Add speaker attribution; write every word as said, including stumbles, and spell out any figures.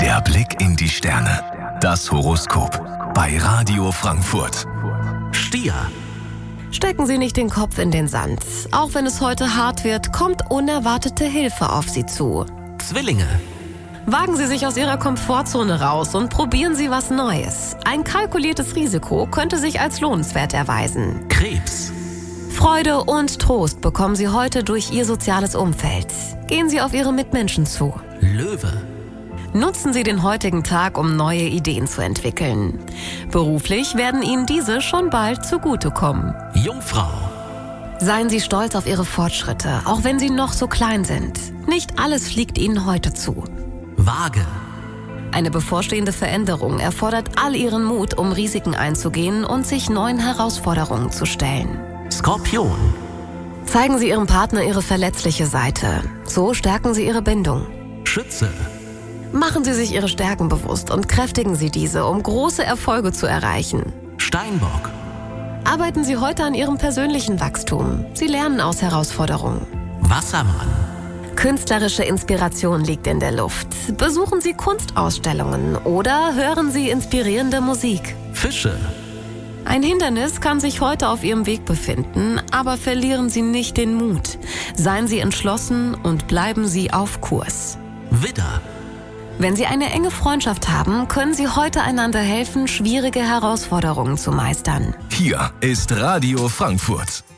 Speaker 1: Der Blick in die Sterne. Das Horoskop bei Radio Frankfurt.
Speaker 2: Stier.
Speaker 3: Stecken Sie nicht den Kopf in den Sand. Auch wenn es heute hart wird, kommt unerwartete Hilfe auf Sie zu.
Speaker 2: Zwillinge.
Speaker 3: Wagen Sie sich aus Ihrer Komfortzone raus und probieren Sie was Neues. Ein kalkuliertes Risiko könnte sich als lohnenswert erweisen.
Speaker 2: Krebs.
Speaker 3: Freude und Trost bekommen Sie heute durch Ihr soziales Umfeld. Gehen Sie auf Ihre Mitmenschen zu.
Speaker 2: Löwe.
Speaker 3: Nutzen Sie den heutigen Tag, um neue Ideen zu entwickeln. Beruflich werden Ihnen diese schon bald zugutekommen.
Speaker 2: Jungfrau.
Speaker 3: Seien Sie stolz auf Ihre Fortschritte, auch wenn sie noch so klein sind. Nicht alles fliegt Ihnen heute zu.
Speaker 2: Waage.
Speaker 3: Eine bevorstehende Veränderung erfordert all Ihren Mut, um Risiken einzugehen und sich neuen Herausforderungen zu stellen.
Speaker 2: Skorpion.
Speaker 3: Zeigen Sie Ihrem Partner Ihre verletzliche Seite. So stärken Sie Ihre Bindung.
Speaker 2: Schütze.
Speaker 3: Machen Sie sich Ihre Stärken bewusst und kräftigen Sie diese, um große Erfolge zu erreichen.
Speaker 2: Steinbock.
Speaker 3: Arbeiten Sie heute an Ihrem persönlichen Wachstum. Sie lernen aus Herausforderungen.
Speaker 2: Wassermann.
Speaker 3: Künstlerische Inspiration liegt in der Luft. Besuchen Sie Kunstausstellungen oder hören Sie inspirierende Musik.
Speaker 2: Fische.
Speaker 3: Ein Hindernis kann sich heute auf Ihrem Weg befinden, aber verlieren Sie nicht den Mut. Seien Sie entschlossen und bleiben Sie auf Kurs.
Speaker 2: Widder.
Speaker 3: Wenn Sie eine enge Freundschaft haben, können Sie heute einander helfen, schwierige Herausforderungen zu meistern.
Speaker 1: Hier ist Radio Frankfurt.